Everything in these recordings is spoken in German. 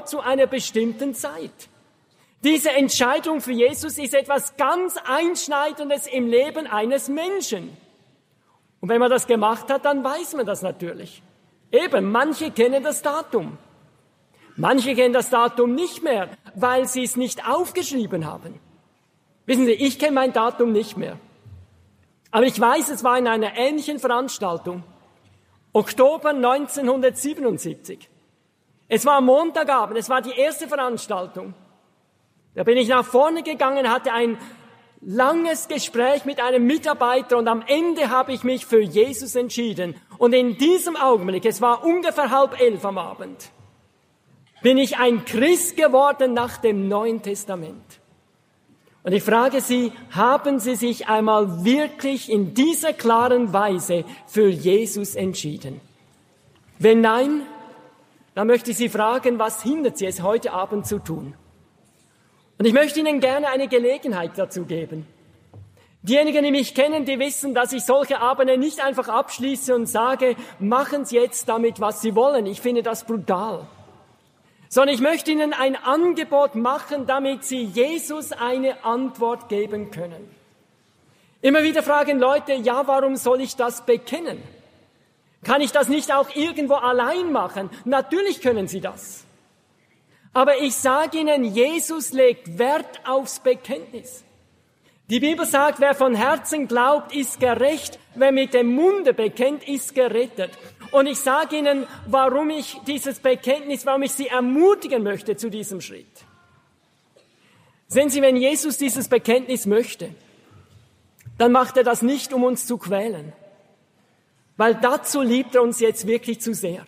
zu einer bestimmten Zeit. Diese Entscheidung für Jesus ist etwas ganz Einschneidendes im Leben eines Menschen. Und wenn man das gemacht hat, dann weiß man das natürlich. Eben, manche kennen das Datum. Manche kennen das Datum nicht mehr, weil sie es nicht aufgeschrieben haben. Wissen Sie, ich kenne mein Datum nicht mehr. Aber ich weiß, es war in einer ähnlichen Veranstaltung. Oktober 1977. Es war Montagabend, es war die erste Veranstaltung. Da bin ich nach vorne gegangen, hatte ein langes Gespräch mit einem Mitarbeiter und am Ende habe ich mich für Jesus entschieden. Und in diesem Augenblick, es war ungefähr 10:30 am Abend, bin ich ein Christ geworden nach dem Neuen Testament. Und ich frage Sie, haben Sie sich einmal wirklich in dieser klaren Weise für Jesus entschieden? Wenn nein, dann möchte ich Sie fragen, was hindert Sie es heute Abend zu tun? Und ich möchte Ihnen gerne eine Gelegenheit dazu geben. Diejenigen, die mich kennen, die wissen, dass ich solche Abende nicht einfach abschließe und sage, machen Sie jetzt damit, was Sie wollen. Ich finde das brutal. Sondern ich möchte Ihnen ein Angebot machen, damit Sie Jesus eine Antwort geben können. Immer wieder fragen Leute, ja, warum soll ich das bekennen? Kann ich das nicht auch irgendwo allein machen? Natürlich können Sie das. Aber ich sage Ihnen, Jesus legt Wert aufs Bekenntnis. Die Bibel sagt, wer von Herzen glaubt, ist gerecht. Wer mit dem Munde bekennt, ist gerettet. Und ich sage Ihnen, warum ich dieses Bekenntnis, warum ich Sie ermutigen möchte zu diesem Schritt. Sehen Sie, wenn Jesus dieses Bekenntnis möchte, dann macht er das nicht, um uns zu quälen. Weil dazu liebt er uns jetzt wirklich zu sehr.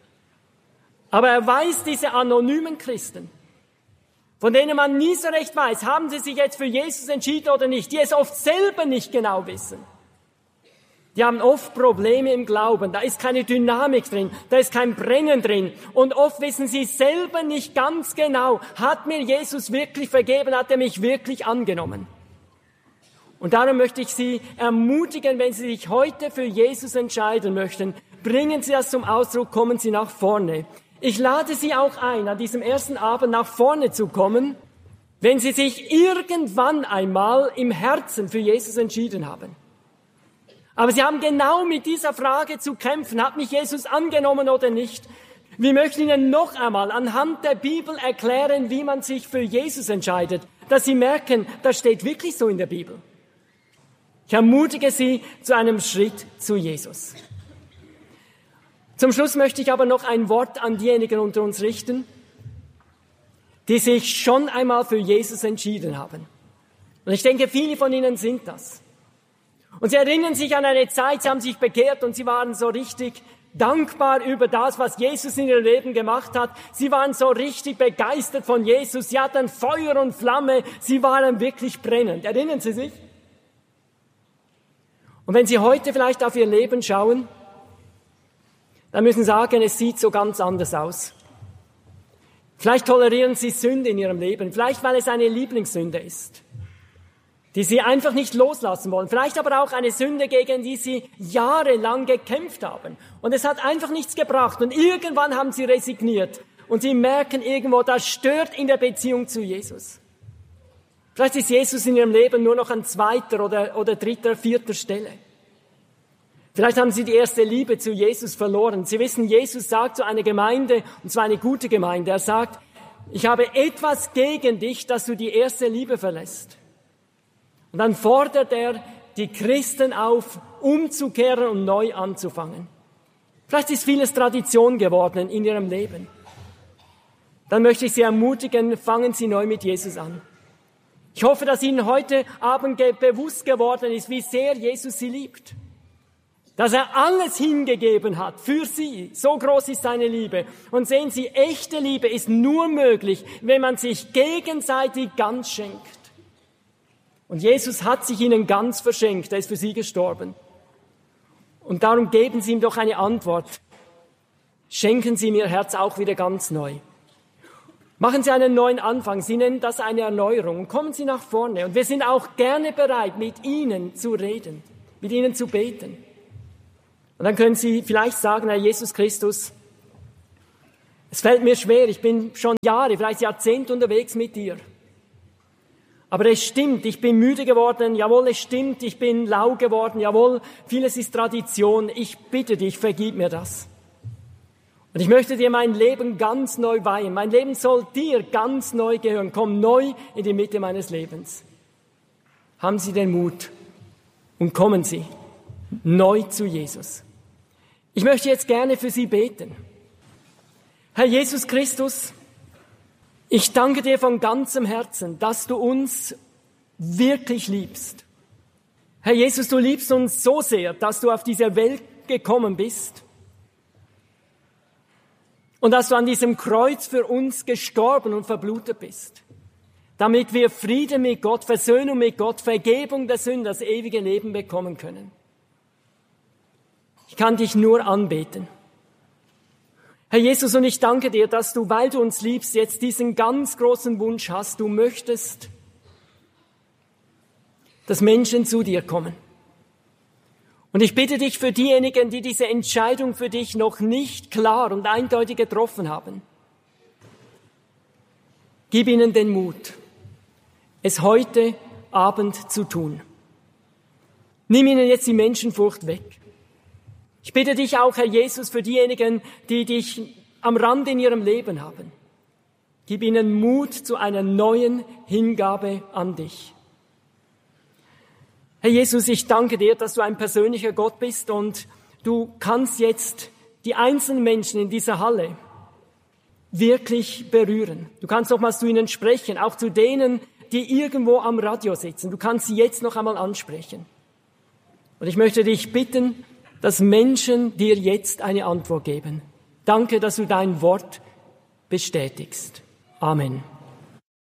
Aber er weiß, diese anonymen Christen, von denen man nie so recht weiß, haben sie sich jetzt für Jesus entschieden oder nicht, die es oft selber nicht genau wissen. Die haben oft Probleme im Glauben, da ist keine Dynamik drin, da ist kein Brennen drin. Und oft wissen sie selber nicht ganz genau, hat mir Jesus wirklich vergeben, hat er mich wirklich angenommen. Und darum möchte ich Sie ermutigen, wenn Sie sich heute für Jesus entscheiden möchten, bringen Sie das zum Ausdruck, kommen Sie nach vorne. Ich lade Sie auch ein, an diesem ersten Abend nach vorne zu kommen, wenn Sie sich irgendwann einmal im Herzen für Jesus entschieden haben. Aber Sie haben genau mit dieser Frage zu kämpfen, hat mich Jesus angenommen oder nicht? Wir möchten Ihnen noch einmal anhand der Bibel erklären, wie man sich für Jesus entscheidet, dass Sie merken, das steht wirklich so in der Bibel. Ich ermutige Sie zu einem Schritt zu Jesus. Zum Schluss möchte ich aber noch ein Wort an diejenigen unter uns richten, die sich schon einmal für Jesus entschieden haben. Und ich denke, viele von Ihnen sind das. Und Sie erinnern sich an eine Zeit, Sie haben sich bekehrt und Sie waren so richtig dankbar über das, was Jesus in Ihrem Leben gemacht hat. Sie waren so richtig begeistert von Jesus. Sie hatten Feuer und Flamme. Sie waren wirklich brennend. Erinnern Sie sich? Und wenn Sie heute vielleicht auf Ihr Leben schauen, dann müssen Sie sagen, es sieht so ganz anders aus. Vielleicht tolerieren Sie Sünde in Ihrem Leben, vielleicht weil es eine Lieblingssünde ist, die Sie einfach nicht loslassen wollen. Vielleicht aber auch eine Sünde, gegen die Sie jahrelang gekämpft haben. Und es hat einfach nichts gebracht. Und irgendwann haben Sie resigniert. Und Sie merken irgendwo, das stört in der Beziehung zu Jesus. Vielleicht ist Jesus in Ihrem Leben nur noch an zweiter oder dritter, vierter Stelle. Vielleicht haben Sie die erste Liebe zu Jesus verloren. Sie wissen, Jesus sagt zu einer Gemeinde, und zwar eine gute Gemeinde, er sagt, ich habe etwas gegen dich, dass du die erste Liebe verlässt. Und dann fordert er die Christen auf, umzukehren und neu anzufangen. Vielleicht ist vieles Tradition geworden in ihrem Leben. Dann möchte ich Sie ermutigen, fangen Sie neu mit Jesus an. Ich hoffe, dass Ihnen heute Abend bewusst geworden ist, wie sehr Jesus Sie liebt. Dass er alles hingegeben hat für Sie. So groß ist seine Liebe. Und sehen Sie, echte Liebe ist nur möglich, wenn man sich gegenseitig ganz schenkt. Und Jesus hat sich Ihnen ganz verschenkt. Er ist für Sie gestorben. Und darum geben Sie ihm doch eine Antwort. Schenken Sie ihm Ihr Herz auch wieder ganz neu. Machen Sie einen neuen Anfang. Sie nennen das eine Erneuerung. Und kommen Sie nach vorne. Und wir sind auch gerne bereit, mit Ihnen zu reden, mit Ihnen zu beten. Und dann können Sie vielleicht sagen, Herr Jesus Christus, Es fällt mir schwer, ich bin schon Jahre, vielleicht Jahrzehnte unterwegs mit dir. Aber es stimmt, ich bin müde geworden, jawohl, es stimmt, ich bin lau geworden, jawohl, vieles ist Tradition, ich bitte dich, vergib mir das. Und ich möchte dir mein Leben ganz neu weihen, mein Leben soll dir ganz neu gehören, komm neu in die Mitte meines Lebens. Haben Sie den Mut und kommen Sie neu zu Jesus. Ich möchte jetzt gerne für Sie beten. Herr Jesus Christus, ich danke dir von ganzem Herzen, dass du uns wirklich liebst. Herr Jesus, du liebst uns so sehr, dass du auf diese Welt gekommen bist und dass du an diesem Kreuz für uns gestorben und verblutet bist, damit wir Frieden mit Gott, Versöhnung mit Gott, Vergebung der Sünden, das ewige Leben bekommen können. Ich kann dich nur anbeten. Herr Jesus, und ich danke dir, dass du, weil du uns liebst, jetzt diesen ganz großen Wunsch hast. Du möchtest, dass Menschen zu dir kommen. Und ich bitte dich für diejenigen, die diese Entscheidung für dich noch nicht klar und eindeutig getroffen haben. Gib ihnen den Mut, es heute Abend zu tun. Nimm ihnen jetzt die Menschenfurcht weg. Ich bitte dich auch, Herr Jesus, für diejenigen, die dich am Rand in ihrem Leben haben. Gib ihnen Mut zu einer neuen Hingabe an dich. Herr Jesus, ich danke dir, dass du ein persönlicher Gott bist und du kannst jetzt die einzelnen Menschen in dieser Halle wirklich berühren. Du kannst nochmals zu ihnen sprechen, auch zu denen, die irgendwo am Radio sitzen. Du kannst sie jetzt noch einmal ansprechen. Und ich möchte dich bitten, dass Menschen dir jetzt eine Antwort geben. Danke, dass du dein Wort bestätigst. Amen.